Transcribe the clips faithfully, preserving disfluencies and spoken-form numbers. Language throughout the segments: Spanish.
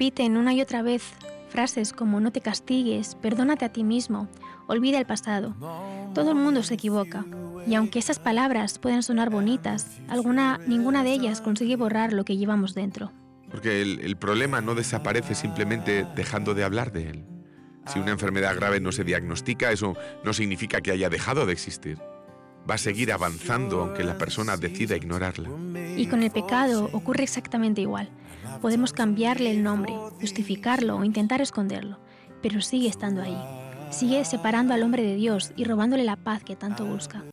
Repiten una y otra vez frases como no te castigues, perdónate a ti mismo, olvida el pasado. Todo el mundo se equivoca, y aunque esas palabras pueden sonar bonitas, alguna, ninguna de ellas consigue borrar lo que llevamos dentro. Porque el, el problema no desaparece simplemente dejando de hablar de él. Si una enfermedad grave no se diagnostica, eso no significa que haya dejado de existir. Va a seguir avanzando aunque la persona decida ignorarla. Y con el pecado ocurre exactamente igual. Podemos cambiarle el nombre, justificarlo o intentar esconderlo, pero sigue estando ahí. Sigue separando al hombre de Dios y robándole la paz que tanto busca.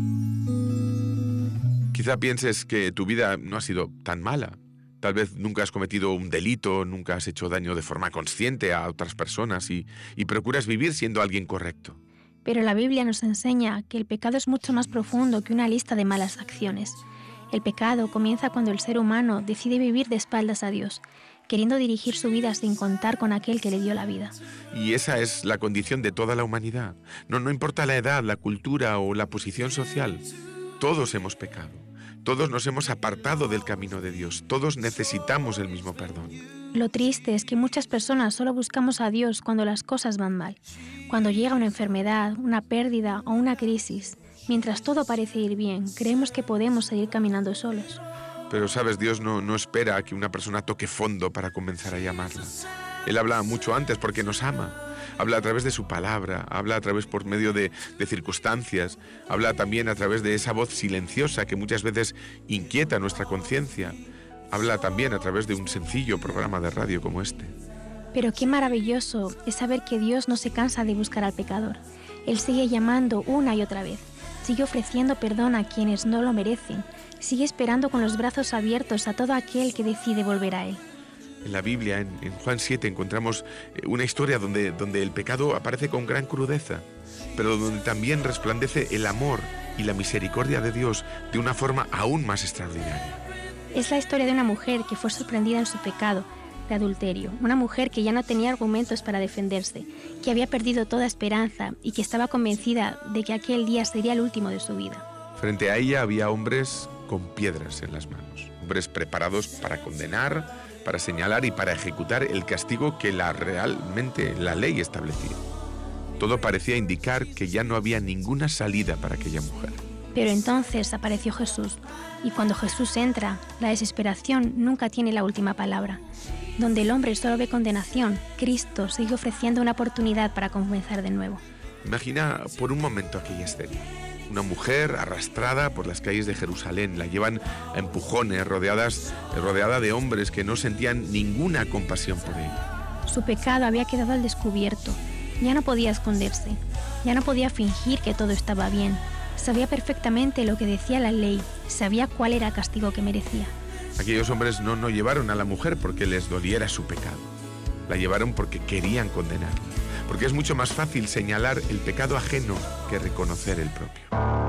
Quizá pienses que tu vida no ha sido tan mala. Tal vez nunca has cometido un delito, nunca has hecho daño de forma consciente a otras personas y, y procuras vivir siendo alguien correcto. Pero la Biblia nos enseña que el pecado es mucho más profundo que una lista de malas acciones. El pecado comienza cuando el ser humano decide vivir de espaldas a Dios, queriendo dirigir su vida sin contar con aquel que le dio la vida. Y esa es la condición de toda la humanidad. No, no importa la edad, la cultura o la posición social. Todos hemos pecado. Todos nos hemos apartado del camino de Dios. Todos necesitamos el mismo perdón. Lo triste es que muchas personas solo buscamos a Dios cuando las cosas van mal, cuando llega una enfermedad, una pérdida o una crisis. Mientras todo parece ir bien, creemos que podemos seguir caminando solos. Pero sabes, Dios no, no espera a que una persona toque fondo para comenzar a llamarla. Él habla mucho antes porque nos ama. Habla a través de su palabra, habla a través por medio de, de circunstancias, habla también a través de esa voz silenciosa que muchas veces inquieta nuestra conciencia. Habla también a través de un sencillo programa de radio como este. Pero qué maravilloso es saber que Dios no se cansa de buscar al pecador. Él sigue llamando una y otra vez, sigue ofreciendo perdón a quienes no lo merecen, sigue esperando con los brazos abiertos a todo aquel que decide volver a Él. En la Biblia, en, en Juan siete, encontramos una historia donde, donde el pecado aparece con gran crudeza, pero donde también resplandece el amor y la misericordia de Dios de una forma aún más extraordinaria. Es la historia de una mujer que fue sorprendida en su pecado de adulterio, una mujer que ya no tenía argumentos para defenderse, que había perdido toda esperanza y que estaba convencida de que aquel día sería el último de su vida. Frente a ella había hombres con piedras en las manos, hombres preparados para condenar, para señalar y para ejecutar el castigo que la, realmente la ley establecía. Todo parecía indicar que ya no había ninguna salida para aquella mujer. Pero entonces apareció Jesús, y cuando Jesús entra, la desesperación nunca tiene la última palabra. Donde el hombre solo ve condenación, Cristo sigue ofreciendo una oportunidad para comenzar de nuevo. Imagina por un momento aquella escena. Una mujer arrastrada por las calles de Jerusalén, la llevan a empujones, rodeadas, rodeada de hombres que no sentían ninguna compasión por ella. Su pecado había quedado al descubierto, ya no podía esconderse, ya no podía fingir que todo estaba bien. Sabía perfectamente lo que decía la ley, sabía cuál era el castigo que merecía. Aquellos hombres no, no llevaron a la mujer porque les doliera su pecado, la llevaron porque querían condenarla. Porque es mucho más fácil señalar el pecado ajeno que reconocer el propio.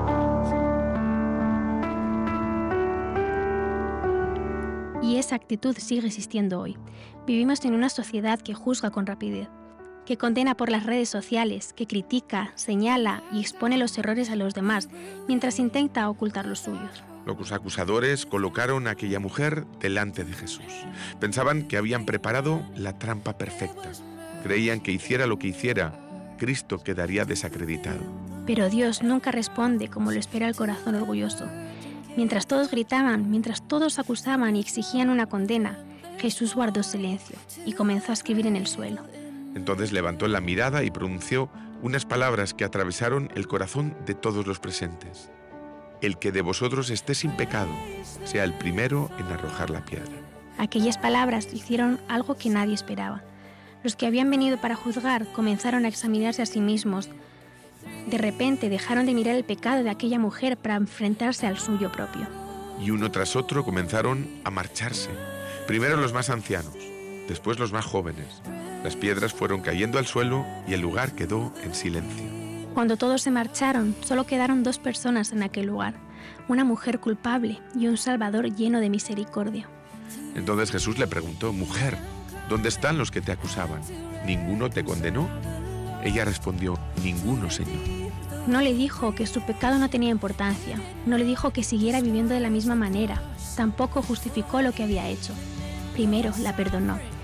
Y esa actitud sigue existiendo hoy. Vivimos en una sociedad que juzga con rapidez, que condena por las redes sociales, que critica, señala y expone los errores a los demás, mientras intenta ocultar los suyos. Los acusadores colocaron a aquella mujer delante de Jesús. Pensaban que habían preparado la trampa perfecta. Creían que hiciera lo que hiciera, Cristo quedaría desacreditado. Pero Dios nunca responde como lo espera el corazón orgulloso. Mientras todos gritaban, mientras todos acusaban y exigían una condena, Jesús guardó silencio y comenzó a escribir en el suelo. Entonces levantó la mirada y pronunció unas palabras que atravesaron el corazón de todos los presentes. El que de vosotros esté sin pecado, sea el primero en arrojar la piedra. Aquellas palabras hicieron algo que nadie esperaba. Los que habían venido para juzgar comenzaron a examinarse a sí mismos. De repente dejaron de mirar el pecado de aquella mujer para enfrentarse al suyo propio. Y uno tras otro comenzaron a marcharse. Primero los más ancianos, después los más jóvenes. Las piedras fueron cayendo al suelo y el lugar quedó en silencio. Cuando todos se marcharon, solo quedaron dos personas en aquel lugar, una mujer culpable y un Salvador lleno de misericordia. Entonces Jesús le preguntó: «Mujer, ¿dónde están los que te acusaban? ¿Ninguno te condenó?» Ella respondió: «Ninguno, Señor». No le dijo que su pecado no tenía importancia, no le dijo que siguiera viviendo de la misma manera, tampoco justificó lo que había hecho. Primero la perdonó.